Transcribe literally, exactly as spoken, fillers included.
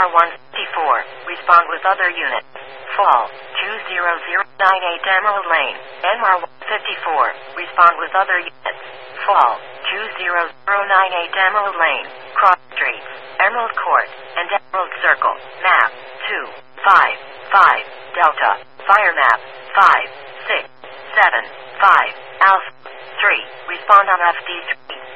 R one fifty-four, respond with other units. Fall, two zero zero nine eight Emerald Lane, M R one fifty-four, respond with other units. Fall, two zero zero nine eight Emerald Lane, Cross Streets, Emerald Court, and Emerald Circle, map, two five five, Delta, fire map, five six seven five, Alpha, three, respond on F D three.